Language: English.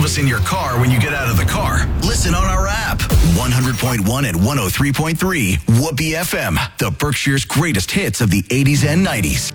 us in your car when you get out of the car. Listen on our app. 100.1 and 103.3 Whoopee FM. The Berkshire's greatest hits of the 80s and 90s.